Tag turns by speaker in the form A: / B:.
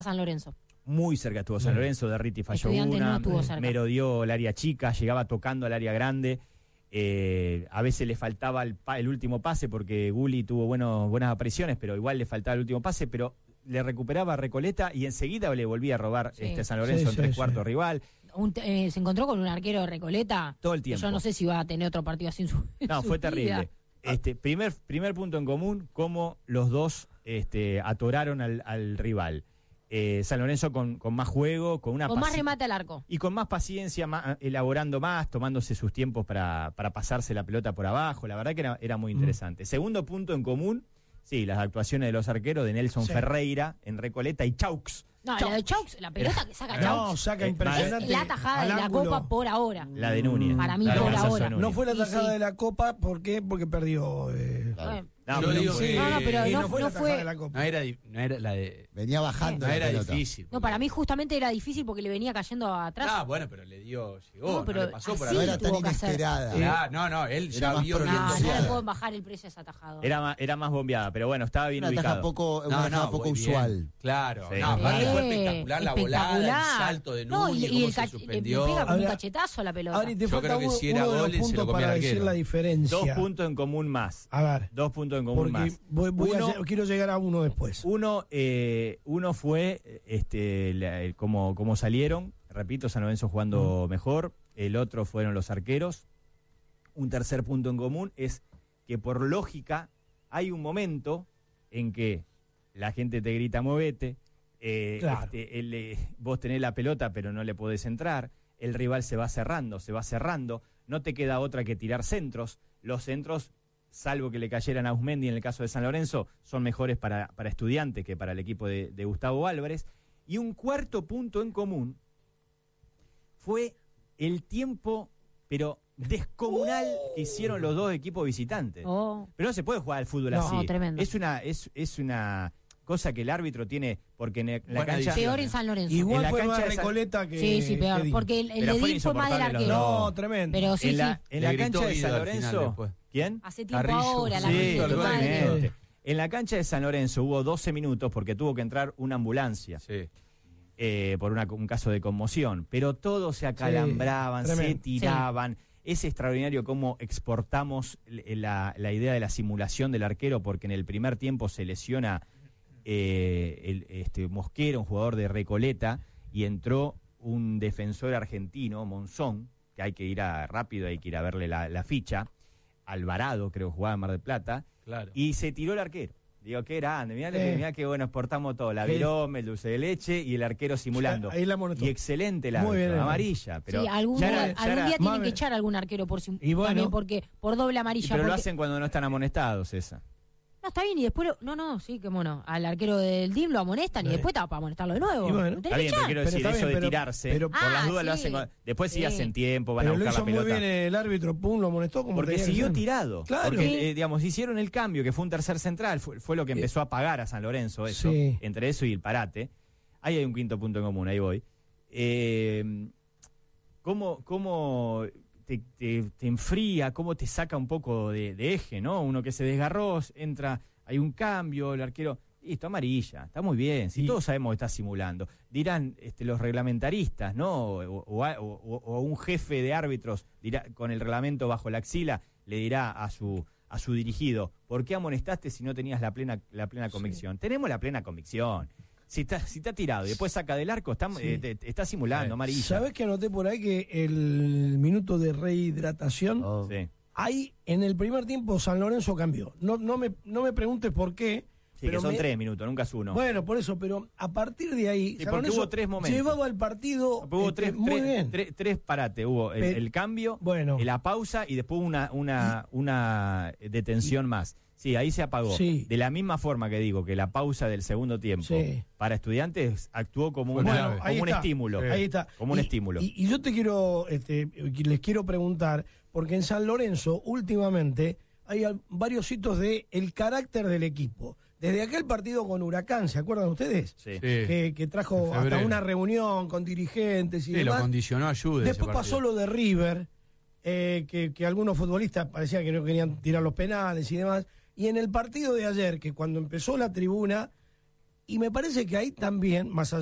A: San Lorenzo.
B: Muy cerca estuvo San Lorenzo, Derriti falló
A: Estudiantes
B: una,
A: no estuvo cerca.
B: merodeó el área chica, llegaba tocando al área grande. A veces le faltaba el último pase porque Gulli tuvo buenas apariciones, pero igual le faltaba el último pase, pero le recuperaba a Recoleta y enseguida le volvía a robar San Lorenzo en tres cuartos rival.
A: Se encontró con un arquero de Recoleta
B: todo el tiempo.
A: Yo no sé si va a tener otro partido así en su
B: No, fue terrible. Primer punto en común, cómo los dos atoraron al rival. San Lorenzo con más juego, con
A: más remate al arco.
B: Y con más paciencia, elaborando más, tomándose sus tiempos para pasarse la pelota por abajo. La verdad que era muy interesante. Segundo punto en común, sí, las actuaciones de los arqueros de Nelson Ferreira en Recoleta y Chaux.
A: No, la de Chaux, la pelota que saca Chaux.
C: No, saca impresionante.
A: Es la tajada de la Copa por ahora.
B: La de Núñez.
A: Para mí por ahora.
C: No fue la tajada de la Copa, ¿por qué? Porque perdió.
A: Pero no fue
D: de la Copa. No era la de...
E: Venía bajando.
D: No
E: la
D: era
E: pelota.
D: difícil.
A: No, para mí justamente era difícil porque le venía cayendo atrás.
D: Ah, bueno, pero llegó,
A: no, pero
D: le pasó por
A: así
E: No
D: ahí.
E: era tan inesperada.
D: No, él
E: Era
D: ya
E: más
D: vio bien.
A: No le pueden bajar el precio a esa tajada.
B: Era más bombeada, pero bueno, estaba bien
E: Una taja
B: ubicado.
E: poco usual.
D: Claro.
B: Sí.
D: Aparte fue espectacular la volada, el salto de Núñez, cómo se suspendió.
A: Le pega con un cachetazo a la pelota.
C: Ahora, te
D: Yo
C: falta
D: creo que si era
C: uno de
D: gol,
C: los
D: se lo
C: puntos
D: comía
C: para
D: el
C: decir
D: arquero.
C: la diferencia.
B: 2 puntos en común más.
C: A ver.
B: 2 puntos en común
C: Porque
B: más.
C: quiero llegar a uno después.
B: Uno fue como salieron, repito, San Lorenzo jugando mejor, el otro fueron los arqueros. Un tercer punto en común es que por lógica hay un momento en que la gente te grita movete,
C: Claro.
B: vos tenés la pelota pero no le podés entrar, el rival se va cerrando, no te queda otra que tirar centros, los centros, salvo que le cayeran a Usmendi en el caso de San Lorenzo, son mejores para Estudiantes que para el equipo de Gustavo Álvarez. Y un cuarto punto en común fue el tiempo, pero descomunal, que hicieron los dos equipos visitantes. Pero no se puede jugar al fútbol así.
A: Tremendo.
B: Es una cosa que el árbitro tiene, porque en la cancha...
A: Peor en San Lorenzo.
C: Igual
B: en
C: fue
B: la
C: más
B: cancha de
C: Recoleta que...
A: Sí, peor, porque el
B: Pero
A: de
B: fue
A: Edil fue más del
B: insoportable los
A: arquero.
B: dos.
C: No, tremendo.
A: Pero sí,
B: en la
D: Le
B: cancha
D: gritó
B: de
D: Guido
B: San
D: al final
B: Lorenzo...
D: después.
B: ¿Quién?
A: hace tiempo
D: Carrillo.
A: ahora, la
B: Sí,
A: concha de tu madre.
B: totalmente. En la cancha de San Lorenzo hubo 12 minutos porque tuvo que entrar una ambulancia.
D: Sí.
B: Por un caso de conmoción, pero todos se acalambraban, se
C: tremendo.
B: tiraban. Es extraordinario cómo exportamos la idea de la simulación del arquero, porque en el primer tiempo se lesiona Mosquera, un jugador de Recoleta, y entró un defensor argentino, Monzón, que hay que ir rápido, hay que ir a verle la ficha. Alvarado, creo, jugaba en Mar del Plata,
D: Claro.
B: y se tiró el arquero. Digo, qué grande, mirá que bueno, exportamos todo, la virome, el dulce de leche y el arquero simulando.
C: Ahí la amonestó.
B: Y excelente la
C: Muy bien,
B: amarilla. Pero
A: Sí, algún día tienen que echar a algún arquero por también porque por doble amarilla.
B: pero lo
A: porque...
B: hacen cuando no están amonestados, esa.
A: No, está bien, y después sí, que bueno, al arquero del DIM lo amonestan y después estaba para amonestarlo de nuevo.
C: Y bueno,
A: Lo tenés
B: Está
A: que
B: bien, pero
A: echar.
B: quiero decir,
C: está
B: eso
C: bien,
B: de tirarse,
C: pero-
B: por las dudas lo
A: sí.
B: hacen. Después sí hacen tiempo, van a
C: Pero lo
B: buscar
C: hizo
B: la
C: muy
B: pelota.
C: bien el árbitro, lo amonestó como
B: Porque
C: tenía que
B: siguió
C: ser.
B: tirado.
C: Claro.
B: Porque, hicieron el cambio, que fue un tercer central, fue lo que empezó a pagar a San Lorenzo, eso,
C: Sí.
B: entre eso y el parate. Ahí hay un quinto punto en común, ahí voy. ¿Cómo te enfría, cómo te saca un poco de eje, ¿no? Uno que se desgarró, entra, hay un cambio, el arquero... Listo, amarilla, está muy bien, si todos sabemos que está simulando. Dirán los reglamentaristas, ¿no? O un jefe de árbitros dirá, con el reglamento bajo la axila, le dirá a su dirigido, ¿por qué amonestaste si no tenías la plena convicción? Tenemos la plena convicción. Si está tirado y después saca del arco, está simulando, amarilla.
C: ¿Sabés que anoté por ahí que el minuto de rehidratación,
B: Sí.
C: ahí en el primer tiempo San Lorenzo cambió? No me preguntes por qué.
B: Sí, que son 3 minutos, nunca es uno.
C: Bueno, por eso, pero a partir de ahí,
B: Sí,
C: San
B: porque
C: Lorenzo
B: hubo 3 momentos.
C: llevaba el partido
B: Hubo
C: muy bien.
B: tres parates. Hubo el cambio, la pausa y después una detención más. Sí, ahí se apagó.
C: Sí.
B: De la misma forma que digo que la pausa del segundo tiempo para Estudiantes actuó como un estímulo.
C: Ahí está.
B: Como un estímulo.
C: Y yo te quiero, les quiero preguntar, porque en San Lorenzo últimamente hay varios hitos de el carácter del equipo. Desde aquel partido con Huracán, ¿se acuerdan ustedes?
B: Sí.
C: Que trajo hasta una reunión con dirigentes y demás.
D: Lo condicionó a Jude.
C: Después pasó lo de River, que algunos futbolistas parecía que no querían tirar los penales y demás. Y en el partido de ayer, que cuando empezó la tribuna, Y me parece que ahí también, más allá